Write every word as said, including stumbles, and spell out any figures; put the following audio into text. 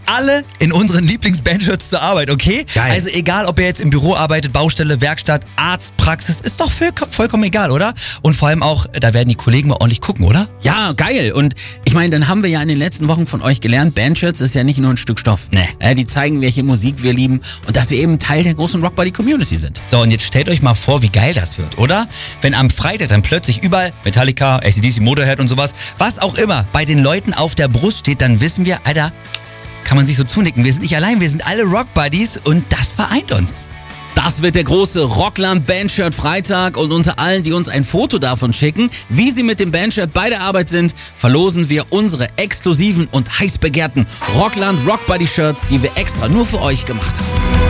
alle in unseren Lieblingsbandshirts zur Arbeit, okay? Geil. Also egal, ob ihr jetzt im Büro arbeitet, Baustelle, Werkstatt, Arzt, Praxis, ist doch voll, vollkommen egal, oder? Und vor allem auch, da werden die Kollegen mal ordentlich gucken, oder? Ja, geil. Und ich meine, dann haben wir ja in den letzten Wochen von euch gelernt, Bandshirts ist ja nicht nur ein Stück Stoff. Nee. Äh, die zeigen, welche Musik wir lieben und dass wir eben Teil der großen Rockbody-Community sind. So, und jetzt stellt euch mal vor, wie geil das wird, oder? Wenn am Freitag dann plötzlich überall Metallica, A C D C, Motorhead und sowas, was auch immer, bei den Leuten auf der Brust steht, dann wissen wir, Alter, kann man sich so zunicken. Wir sind nicht allein, wir sind alle Rockbuddies und das vereint uns. Das wird der große Rockland Bandshirt Freitag und unter allen, die uns ein Foto davon schicken, wie sie mit dem Bandshirt bei der Arbeit sind, verlosen wir unsere exklusiven und heiß begehrten Rockland Rockbuddy Shirts, die wir extra nur für euch gemacht haben.